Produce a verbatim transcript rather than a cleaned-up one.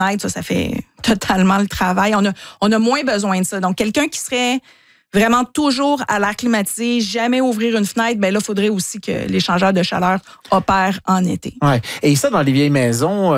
ça, ça fait totalement le travail. On a, on a moins besoin de ça. Donc, quelqu'un qui serait vraiment toujours à l'air climatisé, jamais ouvrir une fenêtre, ben là, il faudrait aussi que l'échangeur de chaleur opère en été. Ouais. Et ça, dans les vieilles maisons,